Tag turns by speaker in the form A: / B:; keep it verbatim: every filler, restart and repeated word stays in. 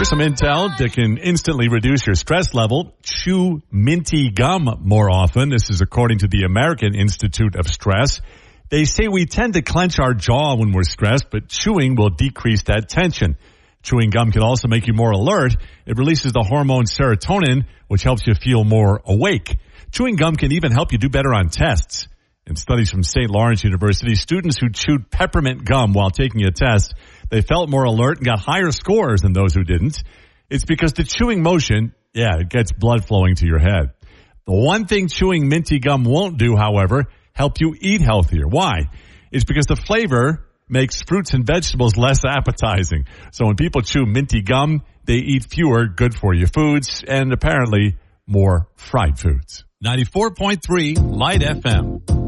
A: Here's some intel that can instantly reduce your stress level. Chew minty gum more often. This is according to the American Institute of Stress. They say we tend to clench our jaw when we're stressed, but chewing will decrease that tension. Chewing gum can also make you more alert. It releases the hormone serotonin, which helps you feel more awake. Chewing gum can even help you do better on tests. In studies from Saint Lawrence University, students who chewed peppermint gum while taking a test, they felt more alert and got higher scores than those who didn't. It's because the chewing motion, yeah, it gets blood flowing to your head. The one thing chewing minty gum won't do, however, help you eat healthier. Why? It's because the flavor makes fruits and vegetables less appetizing. So when people chew minty gum, they eat fewer good-for-you foods and apparently more fried foods. ninety-four point three Light F M.